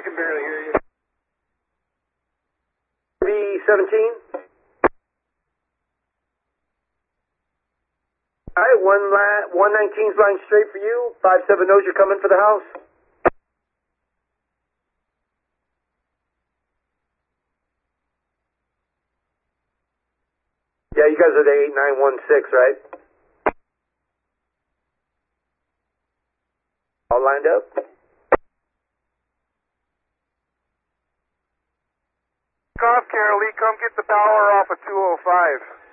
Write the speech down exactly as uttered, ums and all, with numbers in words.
can barely hear you. B seventeen. All right, one la- one nineteen's line straight for you. Five seven knows you're coming for the house. Yeah, you guys are the eight nine one six, right? All lined up? Off, Carol Lee, come get the power off of two oh five.